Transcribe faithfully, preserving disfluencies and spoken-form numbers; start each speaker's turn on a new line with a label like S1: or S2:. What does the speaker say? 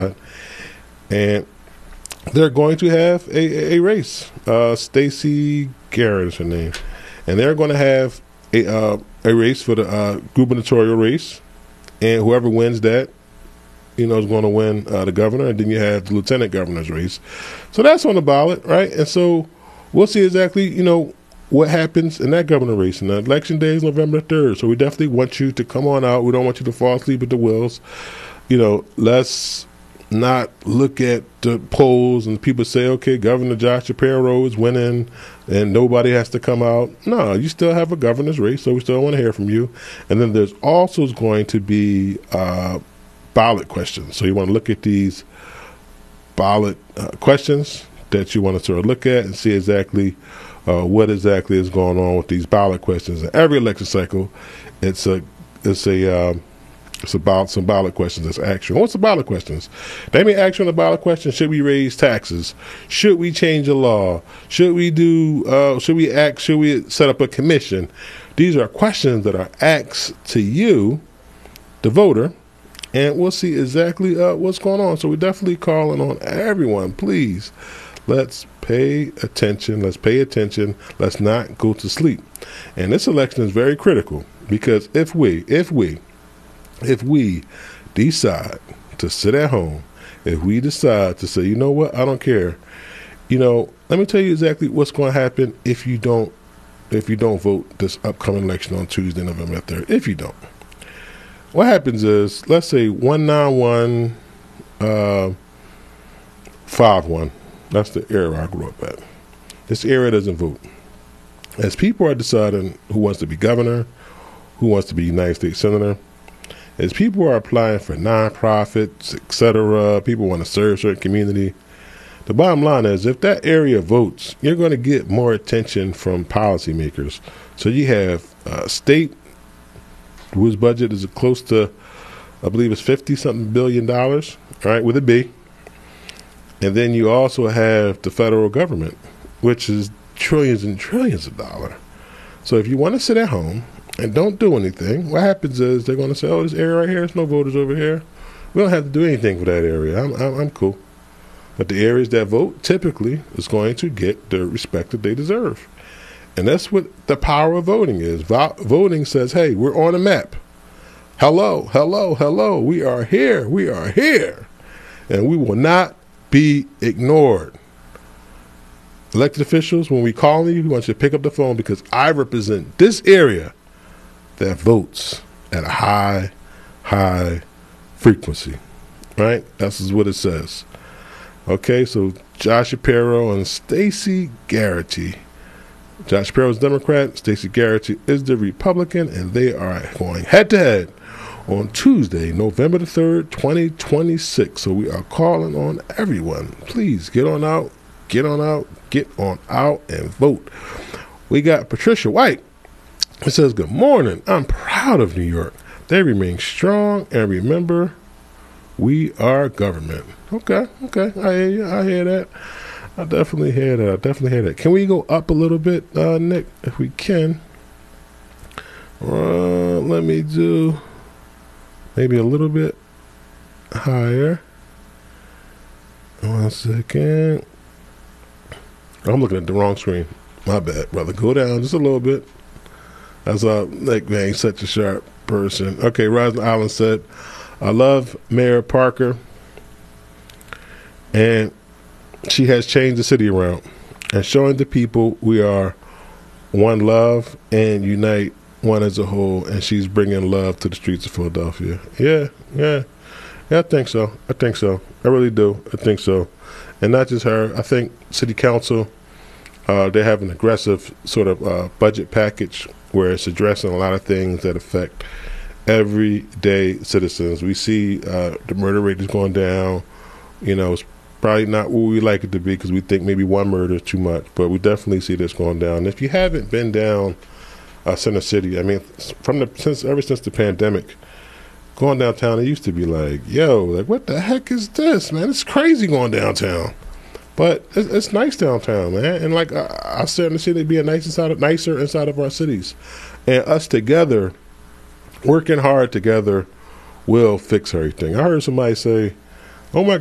S1: and they're going to have a, a race. Uh, Stacey Garrett is her name, and they're going to have a uh, a race for the uh, gubernatorial race, and whoever wins that, you know, is going to win uh, the governor, and then you have the lieutenant governor's race. So that's on the ballot, right? And so we'll see exactly, you know, what happens in that governor race. And the election day is November third, so we definitely want you to come on out. We don't want you to fall asleep at the wheels. You know, let's not look at the polls and people say, okay, Governor Josh Shapiro is winning and nobody has to come out. No, you still have a governor's race, so we still want to hear from you. And then there's also going to be uh, ballot questions. So you want to look at these ballot uh, questions that you want to sort of look at and see exactly uh, what exactly is going on with these ballot questions. In every election cycle, it's a it's a um, it's about some ballot questions that's action. What's the ballot questions? They may action on the ballot question: should we raise taxes? Should we change the law? Should we do? Uh, should we act? Should we set up a commission? These are questions that are asked to you, the voter, and we'll see exactly uh, what's going on. So we're definitely calling on everyone, please. Let's pay attention. Let's pay attention. Let's not go to sleep. And this election is very critical because if we, if we, if we decide to sit at home, if we decide to say, you know what, I don't care, you know, let me tell you exactly what's going to happen if you don't, if you don't vote this upcoming election on Tuesday, November third. If you don't, what happens is, let's say one nine one uh, five one. That's the area I grew up at. This area doesn't vote. As people are deciding who wants to be governor, who wants to be United States Senator, as people are applying for nonprofits, et cetera, people want to serve a certain community, the bottom line is if that area votes, you're going to get more attention from policymakers. So you have uh, state, whose budget is close to, I believe it's fifty-something billion dollars, all right, with a B. And then you also have the federal government, which is trillions and trillions of dollars. So if you want to sit at home and don't do anything, what happens is they're going to say, oh, this area right here, there's no voters over here. We don't have to do anything for that area. I'm, I'm, I'm cool. But the areas that vote typically is going to get the respect that they deserve. And that's what the power of voting is. Vo- voting says, hey, we're on a map. Hello, hello, hello. We are here. We are here. And we will not be ignored. Elected officials, when we call you, we want you to pick up the phone because I represent this area that votes at a high, high frequency. Right? That's what it says. Okay, so Josh Shapiro and Stacey Garrett. Josh Shapiro is Democrat, Stacey Garrett is the Republican, and they are going head-to-head on Tuesday, November the third, twenty twenty-six. So we are calling on everyone. Please get on out, get on out, get on out and vote. We got Patricia White. It says, good morning. I'm proud of New York. They remain strong and remember, we are government. Okay, okay. I hear you. I hear that. I definitely hear that. I definitely hear that. Can we go up a little bit, uh, Nick, if we can? Uh, let me do maybe a little bit higher. One second. I'm looking at the wrong screen. My bad, brother. Go down just a little bit. That's uh, Nick being such a sharp person. Okay, Roslyn Island said, I love Mayor Parker, and she has changed the city around and showing the people we are one love and unite one as a whole, and she's bringing love to the streets of Philadelphia. Yeah, yeah. Yeah, I think so. I think so. I really do. I think so. And not just her. I think City Council, uh, they have an aggressive sort of uh, budget package where it's addressing a lot of things that affect everyday citizens. We see uh, the murder rate is going down. You know, it's probably not what we like it to be because we think maybe one murder is too much, but we definitely see this going down. And if you haven't been down Uh, Center City, I mean, from the since ever since the pandemic, going downtown, it used to be like, yo, like what the heck is this, man? It's crazy going downtown, but it's, it's nice downtown, man. And like I, I starting to see it being nice inside of, nicer inside of our cities, and us together, working hard together, will fix everything. I heard somebody say Oh my